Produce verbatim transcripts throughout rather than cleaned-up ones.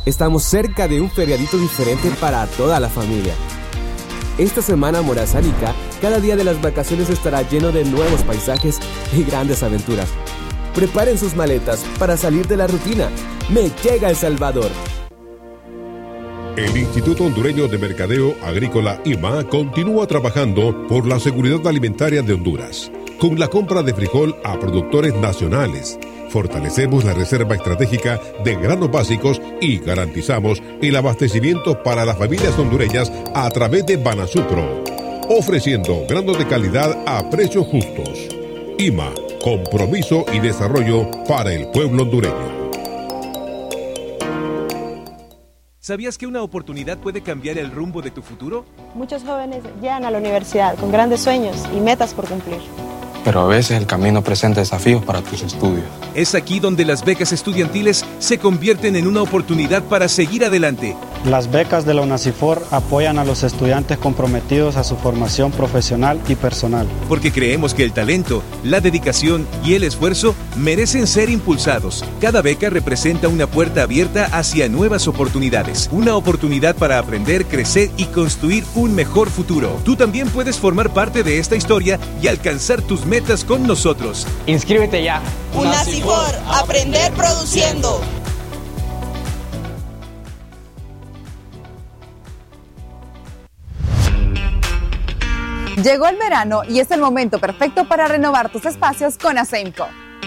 Estamos cerca de un feriadito diferente para toda la familia. Esta semana morazánica, cada día de las vacaciones estará lleno de nuevos paisajes y grandes aventuras. Preparen sus maletas para salir de la rutina. Me llega El Salvador. El Instituto Hondureño de Mercadeo Agrícola I M A continúa trabajando por la seguridad alimentaria de Honduras. Con la compra de frijol a productores nacionales, fortalecemos la reserva estratégica de granos básicos y garantizamos el abastecimiento para las familias hondureñas a través de Banasupro, ofreciendo granos de calidad a precios justos. I M A, compromiso y desarrollo para el pueblo hondureño. ¿Sabías que una oportunidad puede cambiar el rumbo de tu futuro? Muchos jóvenes llegan a la universidad con grandes sueños y metas por cumplir. Pero a veces el camino presenta desafíos para tus estudios. Es aquí donde las becas estudiantiles se convierten en una oportunidad para seguir adelante. Las becas de la UNACIFOR apoyan a los estudiantes comprometidos a su formación profesional y personal. Porque creemos que el talento, la dedicación y el esfuerzo merecen ser impulsados. Cada beca representa una puerta abierta hacia nuevas oportunidades. Una oportunidad para aprender, crecer y construir un mejor futuro. Tú también puedes formar parte de esta historia y alcanzar tus metas con nosotros. Inscríbete ya. UNACIFOR, aprender produciendo. Llegó el verano y es el momento perfecto para renovar tus espacios con Asemco.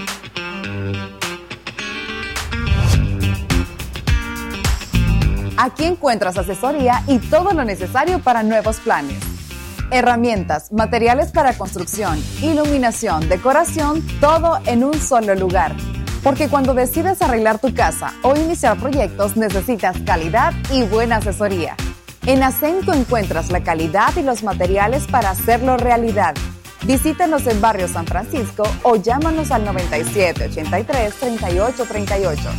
Aquí encuentras asesoría y todo lo necesario para nuevos planes. Herramientas, materiales para construcción, iluminación, decoración, todo en un solo lugar. Porque cuando decides arreglar tu casa o iniciar proyectos necesitas calidad y buena asesoría. En Asemco encuentras la calidad y los materiales para hacerlo realidad. Visítanos en Barrio San Francisco o llámanos al noventa y siete, ochenta y tres, treinta y ocho, treinta y ocho.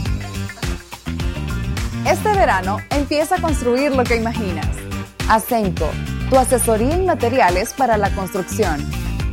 Este verano empieza a construir lo que imaginas. Asemco, tu asesoría en materiales para la construcción.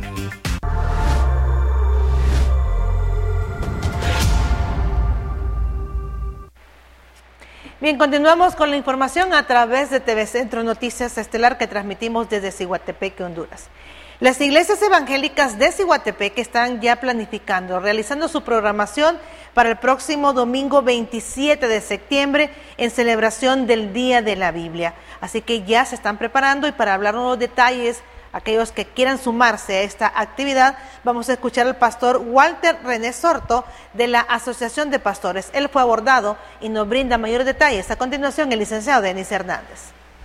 Bien, continuamos con la información a través de T V Centro Noticias Estelar que transmitimos desde Ciguatepeque, Honduras. Las iglesias evangélicas de Ciguatepeque están ya planificando, realizando su programación para el próximo domingo veintisiete de septiembre en celebración del Día de la Biblia. Así que ya se están preparando y para hablarnos los detalles, aquellos que quieran sumarse a esta actividad, vamos a escuchar al pastor Walter René Sorto de la Asociación de Pastores. Él fue abordado y nos brinda mayores detalles. A continuación, el licenciado Denis Hernández.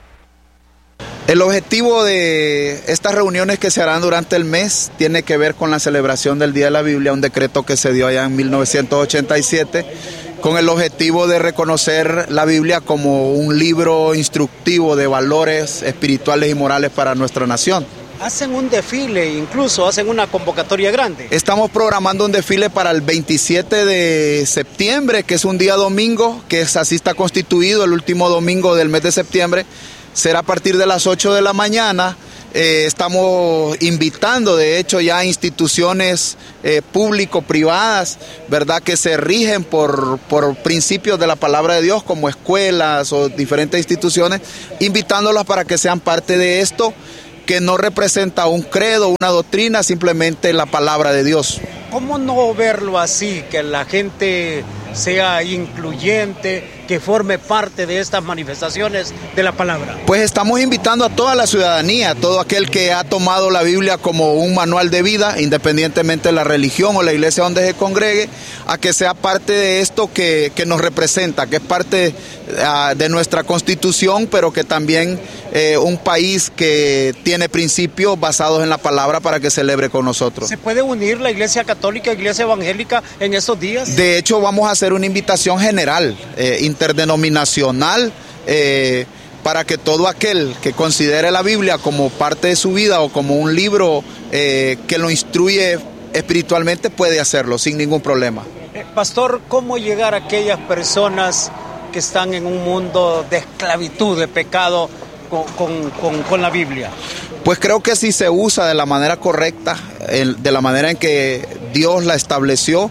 El objetivo de estas reuniones que se harán durante el mes tiene que ver con la celebración del Día de la Biblia, un decreto que se dio allá en mil novecientos ochenta y siete, con el objetivo de reconocer la Biblia como un libro instructivo de valores espirituales y morales para nuestra nación. Hacen un desfile, incluso hacen una convocatoria grande. Estamos programando un desfile para el veintisiete de septiembre, que es un día domingo, que es, así está constituido, el último domingo del mes de septiembre. Será a partir de las ocho de la mañana. Eh, estamos invitando, de hecho, ya a instituciones eh, público-privadas, ¿verdad?, que se rigen por, por principios de la palabra de Dios, como escuelas o diferentes instituciones, invitándolas para que sean parte de esto, que no representa un credo, una doctrina, simplemente la palabra de Dios. ¿Cómo no verlo así, que la gente sea incluyente, que forme parte de estas manifestaciones de la palabra? Pues estamos invitando a toda la ciudadanía, todo aquel que ha tomado la Biblia como un manual de vida, independientemente de la religión o la iglesia donde se congregue, a que sea parte de esto que, que nos representa, que es parte uh, de nuestra constitución, pero que también eh, un país que tiene principios basados en la palabra para que celebre con nosotros. ¿Se puede unir la iglesia católica, iglesia evangélica en estos días? De hecho, vamos a hacer una invitación general, eh, interdenominacional, eh, para que todo aquel que considere la Biblia como parte de su vida o como un libro eh, que lo instruye espiritualmente puede hacerlo sin ningún problema. Eh, Pastor, ¿cómo llegar a aquellas personas que están en un mundo de esclavitud, de pecado con, con, con, con la Biblia? Pues creo que si se usa de la manera correcta, el, de la manera en que Dios la estableció,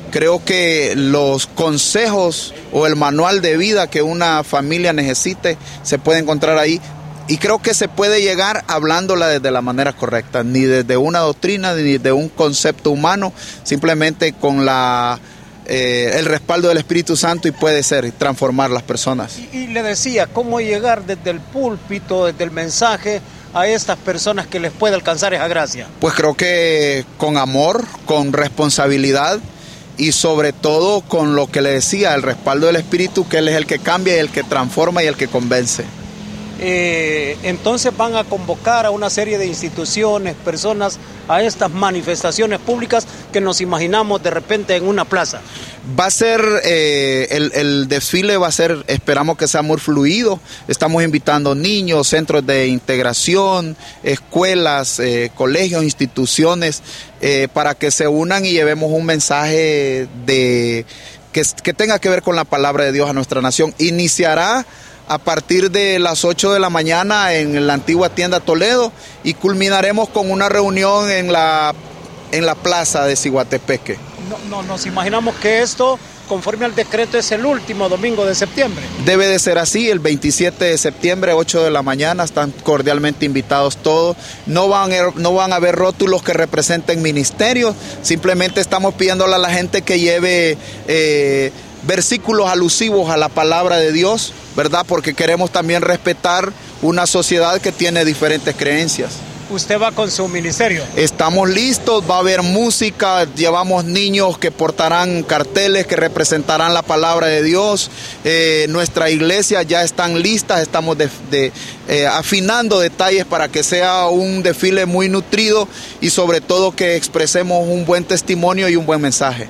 Creo que los consejos o el manual de vida que una familia necesite se puede encontrar ahí. Y creo que se puede llegar hablándola desde la manera correcta, ni desde una doctrina, ni de un concepto humano, simplemente con la, eh, el respaldo del Espíritu Santo, y puede ser transformar las personas. Y, y le decía, ¿cómo llegar desde el púlpito, desde el mensaje, a estas personas que les puede alcanzar esa gracia? Pues creo que con amor, con responsabilidad y sobre todo con lo que le decía, el respaldo del Espíritu, que Él es el que cambia y el que transforma y el que convence. Eh, entonces van a convocar a una serie de instituciones, personas, a estas manifestaciones públicas que nos imaginamos de repente en una plaza. Va a ser, eh, el, el desfile va a ser, esperamos que sea muy fluido. Estamos invitando niños, centros de integración, escuelas, eh, colegios, instituciones, eh, para que se unan y llevemos un mensaje de que, que tenga que ver con la palabra de Dios a nuestra nación. Iniciará a partir de las ocho de la mañana en la antigua tienda Toledo y culminaremos con una reunión en la, en la plaza de Ciguatepeque. No, no, nos imaginamos que esto, conforme al decreto, es el último domingo de septiembre. Debe de ser así, el veintisiete de septiembre, ocho de la mañana, están cordialmente invitados todos. No van, no van a haber rótulos que representen ministerios, simplemente estamos pidiéndole a la gente que lleve eh, versículos alusivos a la palabra de Dios, ¿verdad? Porque queremos también respetar una sociedad que tiene diferentes creencias. ¿Usted va con su ministerio? Estamos listos, va a haber música, llevamos niños que portarán carteles que representarán la palabra de Dios. Eh, nuestra iglesia ya están listas, estamos de, de, eh, afinando detalles para que sea un desfile muy nutrido y sobre todo que expresemos un buen testimonio y un buen mensaje.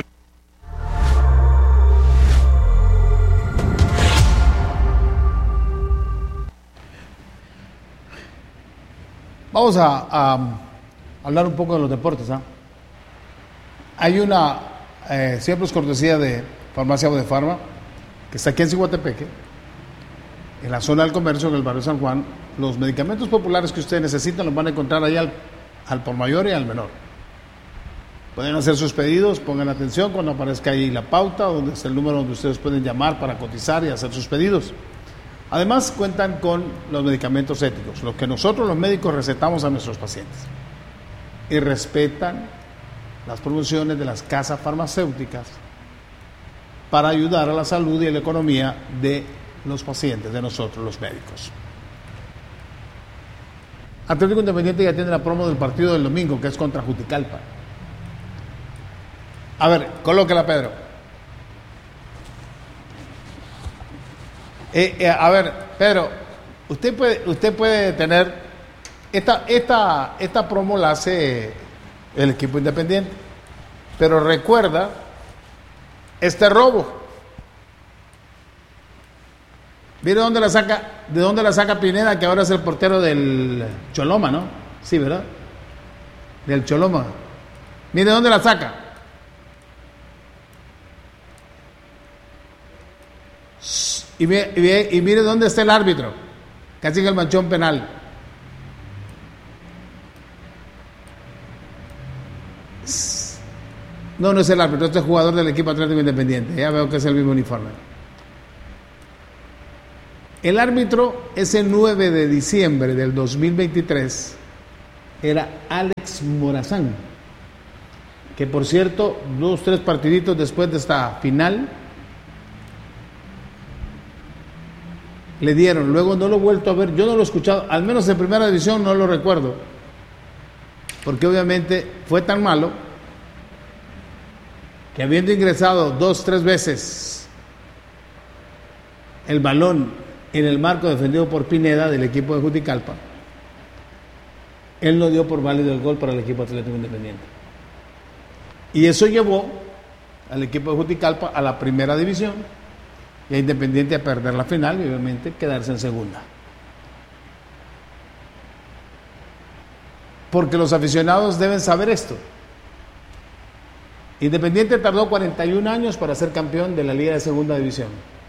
Vamos a, a hablar un poco de los deportes. ¿eh? Hay una, eh, siempre es cortesía de Farmacia Bodefarma, que está aquí en Ciguatepeque, en la zona del comercio, en el barrio San Juan. Los medicamentos populares que ustedes necesitan los van a encontrar ahí al, al por mayor y al menor. Pueden hacer sus pedidos, pongan atención cuando aparezca ahí la pauta, donde está el número donde ustedes pueden llamar para cotizar y hacer sus pedidos. Además, cuentan con los medicamentos éticos, lo que nosotros los médicos recetamos a nuestros pacientes. Y respetan las promociones de las casas farmacéuticas para ayudar a la salud y a la economía de los pacientes, de nosotros los médicos. Atlético Independiente ya tiene la promo del partido del domingo, que es contra Juticalpa. A ver, colóquela, Pedro. Eh, eh, a ver, Pedro, usted puede, usted puede tener esta, esta, esta promo la hace el equipo independiente, pero recuerda este robo. Mire dónde la saca, de dónde la saca Pineda, que ahora es el portero del Choloma, ¿no? Sí, ¿verdad? Del Choloma. Mire dónde la saca. Y mire, y, mire, y mire dónde está el árbitro, casi en el manchón penal. No, no es el árbitro, este es jugador del equipo Atlético Independiente. Ya veo que es el mismo uniforme. El árbitro ese nueve de diciembre del dos mil veintitrés era Alex Morazán, que por cierto, dos, tres partiditos después de esta final le dieron, luego no lo he vuelto a ver, yo no lo he escuchado, al menos en primera división no lo recuerdo, porque obviamente fue tan malo que habiendo ingresado dos, tres veces el balón en el marco defendido por Pineda del equipo de Juticalpa, él no dio por válido el gol para el equipo Atlético Independiente. Y eso llevó al equipo de Juticalpa a la primera división y a Independiente a perder la final y obviamente quedarse en segunda. Porque los aficionados deben saber esto. Independiente tardó cuarenta y un años para ser campeón de la Liga de Segunda División.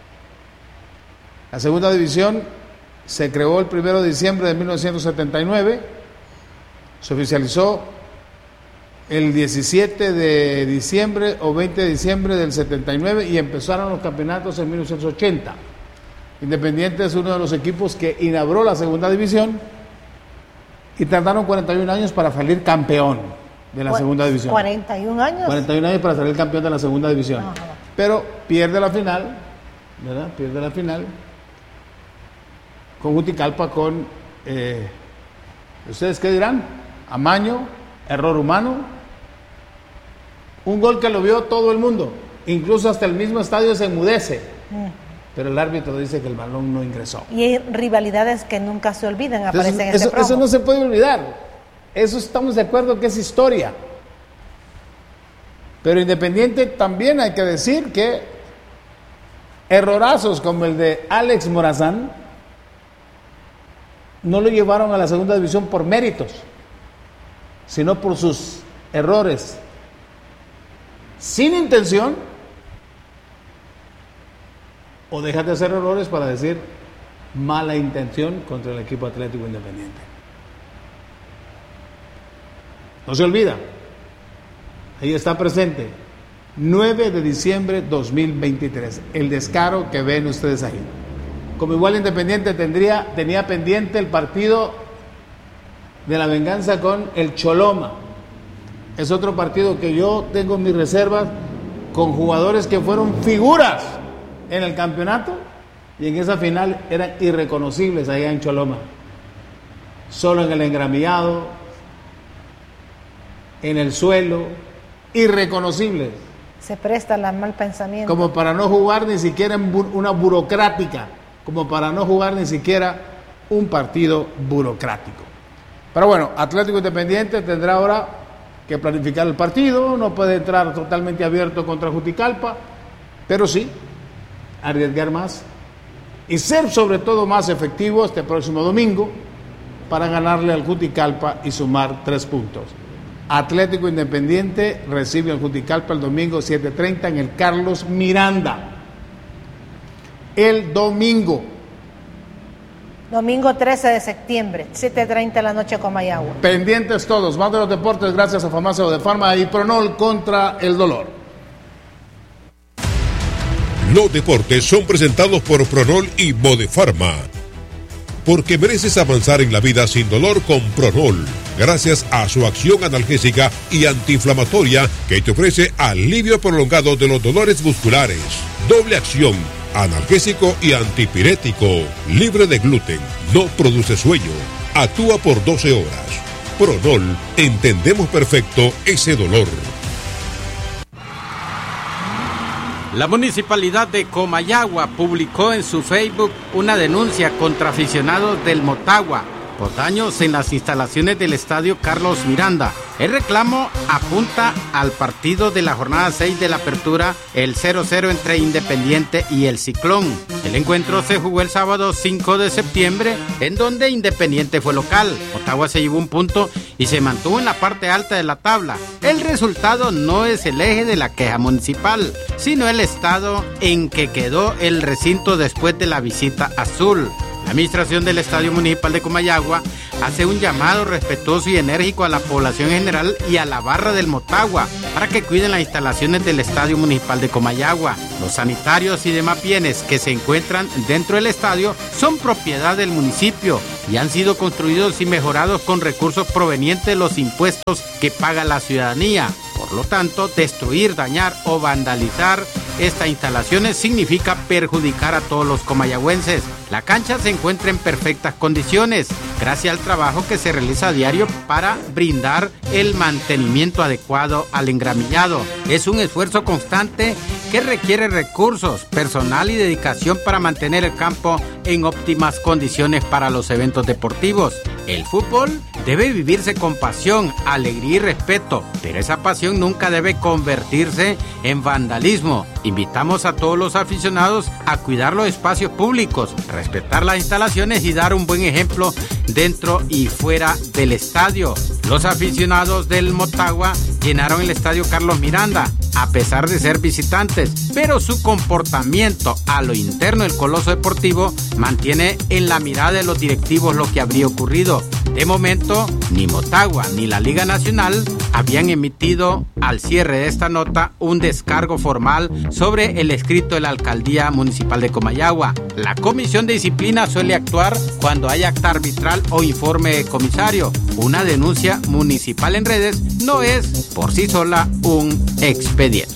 La Segunda División se creó el primero de diciembre de mil novecientos setenta y nueve, se oficializó el diecisiete de diciembre o veinte de diciembre del setenta y nueve y empezaron los campeonatos en mil novecientos ochenta. Independiente es uno de los equipos que inauguró la segunda división y tardaron cuarenta y un años para salir campeón de la segunda división. ¿cuarenta y un años? cuarenta y un años para salir campeón de la segunda división. Ajá. Pero pierde la final, ¿verdad? Pierde la final con Juticalpa con, eh, ¿ustedes qué dirán? Amaño, error humano, un gol que lo vio todo el mundo, incluso hasta el mismo estadio se enmudece. Mm. Pero el árbitro dice que el balón no ingresó. Y hay rivalidades que nunca se olvidan, Entonces, aparecen en eso, este promo. Eso no se puede olvidar. Eso estamos de acuerdo que es historia. Pero Independiente también hay que decir que errorazos como el de Alex Morazán no lo llevaron a la segunda división por méritos, sino por sus errores sin intención, o dejar de hacer errores para decir mala intención contra el equipo Atlético Independiente. No se olvida, ahí está presente, nueve de diciembre de dos mil veintitrés, el descaro que ven ustedes ahí. Como igual Independiente tendría, tenía pendiente el partido de la venganza con el Choloma. Es otro partido que yo tengo en mis reservas con jugadores que fueron figuras en el campeonato y en esa final eran irreconocibles allá en Choloma. Solo en el engramillado, en el suelo, irreconocibles. Se presta al mal pensamiento. Como para no jugar ni siquiera en bu- una burocrática, como para no jugar ni siquiera un partido burocrático. Pero bueno, Atlético Independiente tendrá ahora que planificar el partido, no puede entrar totalmente abierto contra Juticalpa, pero sí arriesgar más y ser sobre todo más efectivo este próximo domingo para ganarle al Juticalpa y sumar tres puntos. Atlético Independiente recibe al Juticalpa el domingo siete treinta en el Carlos Miranda. El domingo. Domingo trece de septiembre, siete treinta de la noche, Comayagua. Pendientes todos. Más de los deportes gracias a Farmacia Bodefarma y Pronol contra el dolor. Los deportes son presentados por Pronol y Bodefarma. Porque mereces avanzar en la vida sin dolor con Pronol, gracias a su acción analgésica y antiinflamatoria que te ofrece alivio prolongado de los dolores musculares. Doble acción, analgésico y antipirético, libre de gluten, no produce sueño, actúa por doce horas. Pronol, entendemos perfecto ese dolor. La Municipalidad de Comayagua publicó en su Facebook una denuncia contra aficionados del Motagua por daños en las instalaciones del Estadio Carlos Miranda. El reclamo apunta al partido de la jornada seis de la apertura, el cero cero entre Independiente y el Ciclón. El encuentro se jugó el sábado cinco de septiembre, en donde Independiente fue local. Motagua se llevó un punto y se mantuvo en la parte alta de la tabla. El resultado no es el eje de la queja municipal, sino el estado en que quedó el recinto después de la visita azul. La administración del Estadio Municipal de Comayagua hace un llamado respetuoso y enérgico a la población en general y a la barra del Motagua para que cuiden las instalaciones del Estadio Municipal de Comayagua. Los sanitarios y demás bienes que se encuentran dentro del estadio son propiedad del municipio y han sido construidos y mejorados con recursos provenientes de los impuestos que paga la ciudadanía. Por lo tanto, destruir, dañar o vandalizar estas instalaciones significa perjudicar a todos los comayagüenses. La cancha se encuentra en perfectas condiciones, gracias al trabajo que se realiza a diario para brindar el mantenimiento adecuado al engramillado. Es un esfuerzo constante que requiere recursos, personal y dedicación para mantener el campo en óptimas condiciones para los eventos deportivos. El fútbol debe vivirse con pasión, alegría y respeto, pero esa pasión nunca debe convertirse en vandalismo. Invitamos a todos los aficionados a cuidar los espacios públicos, respetar las instalaciones y dar un buen ejemplo dentro y fuera del estadio. Los aficionados del Motagua llenaron el Estadio Carlos Miranda, a pesar de ser visitantes, pero su comportamiento a lo interno del Coloso Deportivo mantiene en la mirada de los directivos lo que habría ocurrido. De momento, ni Motagua ni la Liga Nacional habían emitido al cierre de esta nota un descargo formal sobre el escrito de la Alcaldía Municipal de Comayagua. La Comisión de Disciplina suele actuar cuando hay acta arbitral o informe de comisario. Una denuncia municipal en redes no es por sí sola un expediente.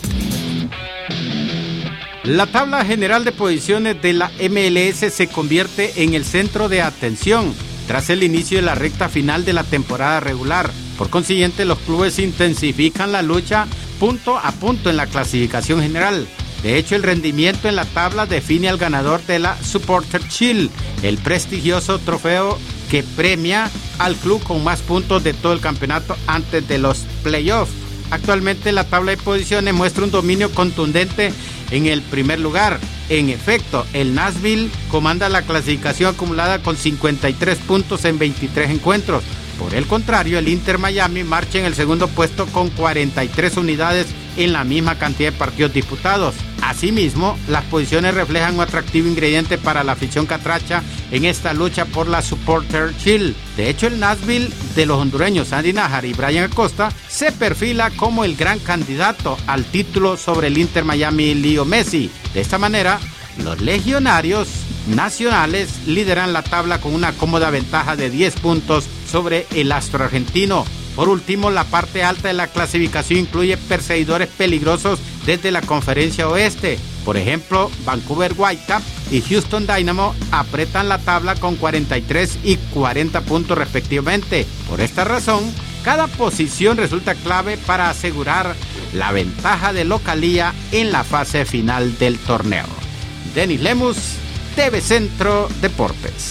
La tabla general de posiciones de la M L S se convierte en el centro de atención tras el inicio de la recta final de la temporada regular. Por consiguiente, los clubes intensifican la lucha punto a punto en la clasificación general. De hecho, el rendimiento en la tabla define al ganador de la Supporter Shield, el prestigioso trofeo que premia al club con más puntos de todo el campeonato antes de los playoffs. Actualmente la tabla de posiciones muestra un dominio contundente en el primer lugar. En efecto, el Nashville comanda la clasificación acumulada con cincuenta y tres puntos en veintitrés encuentros. Por el contrario, el Inter Miami marcha en el segundo puesto con cuarenta y tres unidades en la misma cantidad de partidos disputados. Asimismo, las posiciones reflejan un atractivo ingrediente para la afición catracha en esta lucha por la Supporter Shield. De hecho, el Nashville de los hondureños Andy Nájar y Brian Acosta se perfila como el gran candidato al título sobre el Inter Miami Leo Messi. De esta manera, los legionarios nacionales lideran la tabla con una cómoda ventaja de diez puntos sobre el astro argentino. Por último, la parte alta de la clasificación incluye perseguidores peligrosos desde la Conferencia Oeste. Por ejemplo, Vancouver Whitecaps y Houston Dynamo apretan la tabla con cuarenta y tres y cuarenta puntos respectivamente. Por esta razón, cada posición resulta clave para asegurar la ventaja de localía en la fase final del torneo. Denis Lemus, T V Centro Deportes.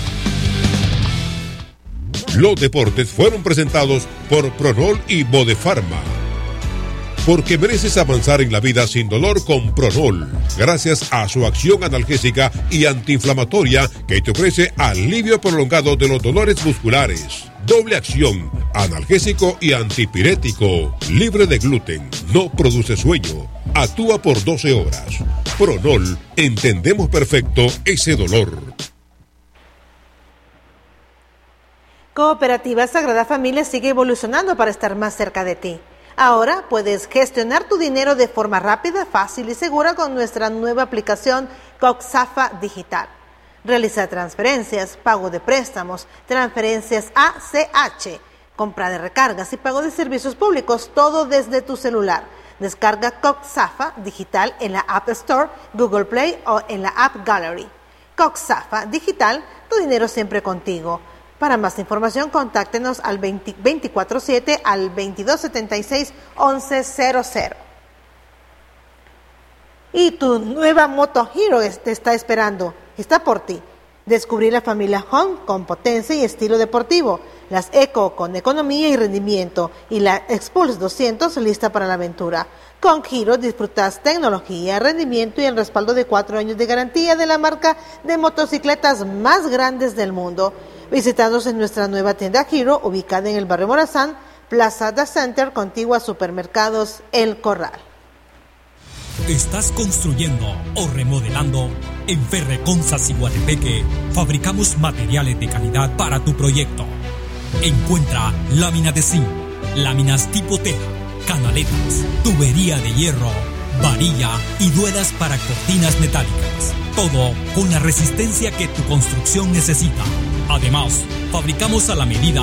Los deportes fueron presentados por Pronol y Bodefarma. Porque mereces avanzar en la vida sin dolor con Pronol, gracias a su acción analgésica y antiinflamatoria que te ofrece alivio prolongado de los dolores musculares. Doble acción, analgésico y antipirético, libre de gluten, no produce sueño, actúa por doce horas. Pronol, entendemos perfecto ese dolor. Cooperativa Sagrada Familia sigue evolucionando para estar más cerca de ti. Ahora puedes gestionar tu dinero de forma rápida, fácil y segura con nuestra nueva aplicación Coxafa Digital. Realiza transferencias, pago de préstamos, transferencias A C H, compra de recargas y pago de servicios públicos, todo desde tu celular. Descarga Coxafa Digital en la App Store, Google Play o en la App Gallery. Coxafa Digital, tu dinero siempre contigo. Para más información, contáctenos al veinticuatro siete al veintidós setenta y seis once cero cero. Y tu nueva Moto Hero te está esperando, está por ti. Descubrí la familia Home con potencia y estilo deportivo, las Eco con economía y rendimiento y la Expulse doscientos lista para la aventura. Con Hero disfrutas tecnología, rendimiento y el respaldo de cuatro años de garantía de la marca de motocicletas más grandes del mundo. Visítanos en nuestra nueva tienda Hero, ubicada en el barrio Morazán, Plaza Da Center, contigua a Supermercados El Corral. ¿Estás construyendo o remodelando? En Ferreconza Ciguatepeque fabricamos materiales de calidad para tu proyecto. Encuentra lámina de zinc, láminas tipo teja, canaletas, tubería de hierro, varilla y duelas para cortinas metálicas. Todo con la resistencia que tu construcción necesita. Además, fabricamos a la medida